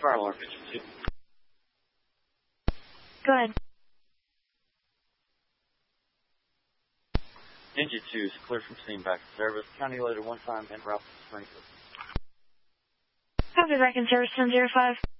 Fire alarm engine 2. Go ahead. Engine 2 is clear from scene back to service. County later one time en route to Springfield. Copy back in service 10-05.